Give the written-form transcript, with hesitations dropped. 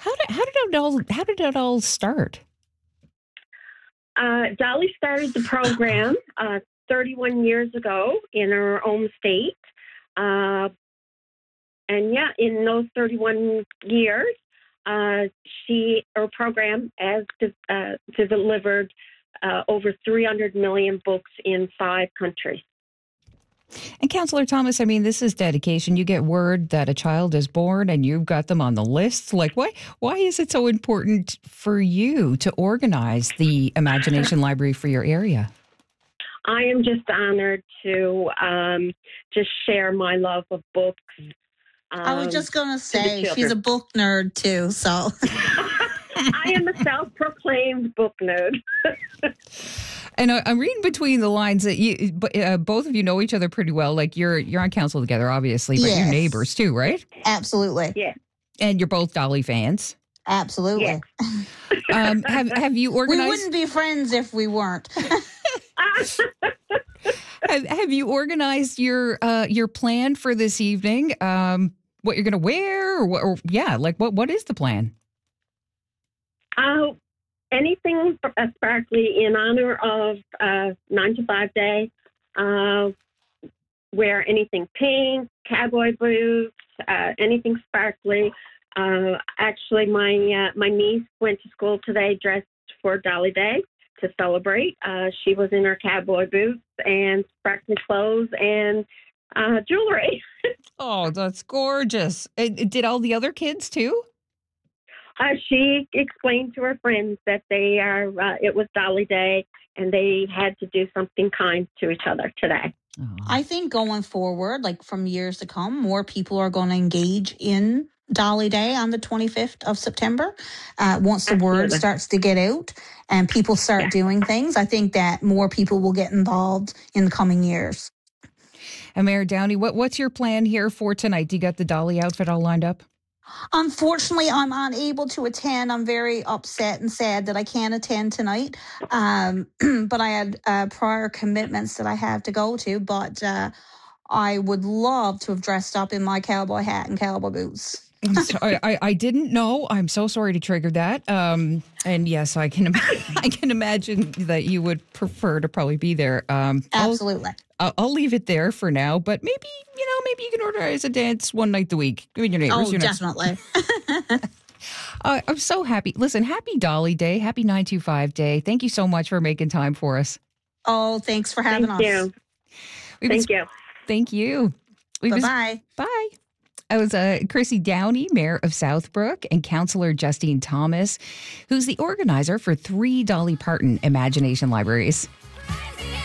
How did it all start? Dolly started the program 31 years ago in her home state. In those 31 years, her program has delivered over 300 million books in 5 countries. And Councillor Thomas, I mean, this is dedication. You get word that a child is born and you've got them on the list. Like, why is it so important for you to organize the Imagination Library for your area? I am just honored to just share my love of books. I was just going to say, she's a book nerd too, so. I am a self-proclaimed book nerd. And I'm reading between the lines that both of you know each other pretty well. Like you're on council together, obviously, but you're neighbors too, right? Absolutely. Yeah. And you're both Dolly fans. Absolutely. Yeah. Have you organized? We wouldn't be friends if we weren't. Have you organized your plan for this evening? What you're going to wear, what is the plan? Anything sparkly in honor of 9 to 5 day. Wear anything pink, cowboy boots, anything sparkly. Actually, my niece went to school today dressed for Dolly Day to celebrate. She was in her cowboy boots and sparkly clothes and jewelry. Oh, that's gorgeous. Did all the other kids too? She explained to her friends that it was Dolly Day and they had to do something kind to each other today. Oh. I think going forward, like from years to come, more people are going to engage in Dolly Day on the 25th of September. Once the word starts to get out and people start doing things, I think that more people will get involved in the coming years. And Mayor Downey, what's your plan here for tonight? Do you got the Dolly outfit all lined up? Unfortunately, I'm unable to attend. I'm very upset and sad that I can't attend tonight. But I had prior commitments that I have to go to. But I would love to have dressed up in my cowboy hat and cowboy boots. I didn't know. I'm so sorry to trigger that. And yes, I can imagine that you would prefer to probably be there. Absolutely. I'll leave it there for now, but maybe you can organize a dance one night a week. I mean, your neighbors. Oh, definitely. I'm so happy. Listen, happy Dolly Day. Happy 925 Day. Thank you so much for making time for us. Oh, thanks for having us. Thank you. Thank you. Bye-bye. Bye. I was Chrissy Downey, Mayor of Southbrook, and Councillor Justine Thomas, who's the organizer for 3 Dolly Parton Imagination Libraries.